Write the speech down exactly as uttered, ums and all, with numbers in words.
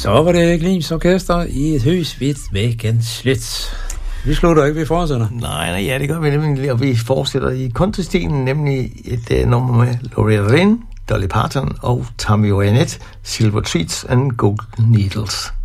Så var det Glims Orkester i et hus vidt væggen slut. Vi slutter ikke, vi fortsætter. Nej, nej, ja, det gør vi nemlig, og vi fortsætter i countrystilen, nemlig et uh, nummer med Loretta Lynn, Dolly Parton og Tammy Wynette, Silver Treats and Golden Needles.